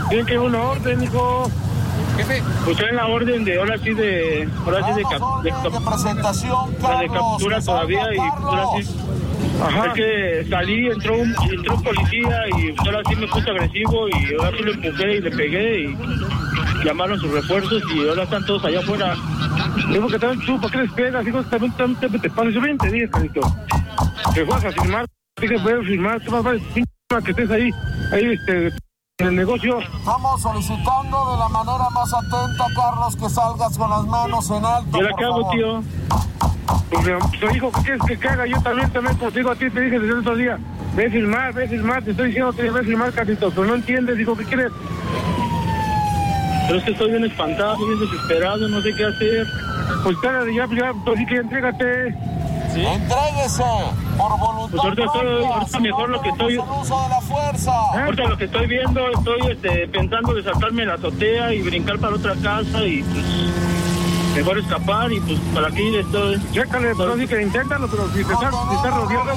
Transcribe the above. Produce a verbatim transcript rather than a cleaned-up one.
Tienen que una orden, hijo. Jefe. Pues traen la orden de, ahora sí de, ahora sí de, cap, de, cap, de presentación, Carlos, la de captura todavía y ahora sí. Ajá. Es que salí, entró un, entró un policía y ahora sí me puse agresivo y ahora sí lo empujé y le pegué y llamaron sus refuerzos y ahora están todos allá afuera. Digo que también tú, ¿para qué les pegas? Digo, también, también te pasas. Yo bien te dije, Carlito, que vas a firmar, que puedes firmar, ¿qué más vale que estés ahí, ahí, este, en el negocio? Estamos solicitando de la manera más atenta, Carlos, que salgas con las manos en alto. ¿Y ahora qué hago, tío? Pues me dijo, ¿qué quieres que haga? Yo también, también, como te digo a ti, te dije desde el otro día, ve a filmar, ve a filmar, te estoy diciendo que ve a filmar, Carlito, pero no entiendes, dijo, ¿qué quieres? Pero es que estoy bien espantado, bien desesperado, no sé qué hacer. Pues ya, ya, ya, pues sí que entrégate. ¿Sí? Entréguese, por voluntad. Pues ahorita, estoy, ahorita mejor lo que estoy... El uso de la fuerza. ¿Eh? Ahorita lo que estoy viendo, estoy este, pensando de saltarme la azotea y brincar para otra casa y pues... Mejor escapar y pues para aquí estoy... Chécale, pero sí que inténtalo, pero si te estás si rodeado...